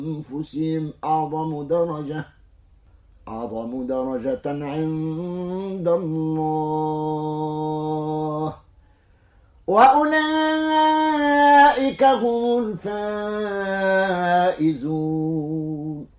أنفسهم أعظم درجة عند الله، وأولئك هم الفائزون.